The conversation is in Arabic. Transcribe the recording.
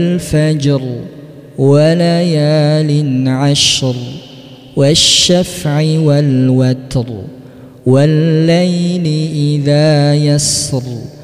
الفجر وليال عشر والشفع والوتر والليل إذا يسر